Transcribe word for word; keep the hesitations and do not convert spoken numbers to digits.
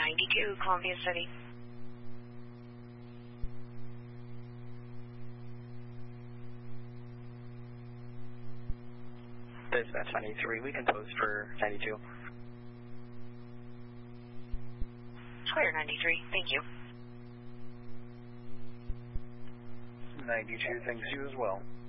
ninety-two, Columbia City. Dispatch ninety-three, we can post for ninety-two. Clear ninety-three, thank you. ninety-two, thanks you as well.